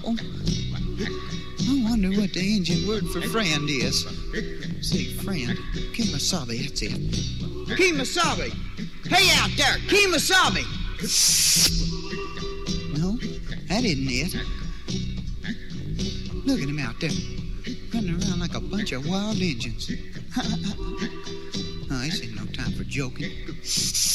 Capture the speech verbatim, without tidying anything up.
Oh, I wonder what the Indian word for friend is. See, friend, Kemosabe, that's it. Kemosabe! Hey out there, Kemosabe! No, that isn't it. Look at him out there, running around like a bunch of wild Indians. Oh, this ain't no time for joking.